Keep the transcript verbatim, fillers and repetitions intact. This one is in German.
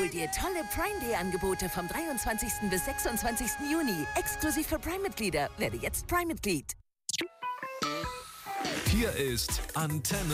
Hol dir tolle Prime Day Angebote vom dreiundzwanzigsten bis sechsundzwanzigsten Juni. Exklusiv für Prime-Mitglieder. Werde jetzt Prime-Mitglied. Hier ist Antenne